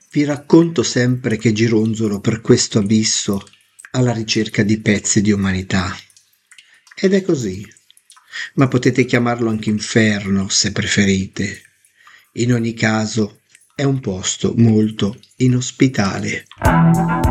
Vi racconto sempre che gironzolo per questo abisso alla ricerca di pezzi di umanità. Ed è così, ma potete chiamarlo anche inferno se preferite. In ogni caso è un posto molto inospitale.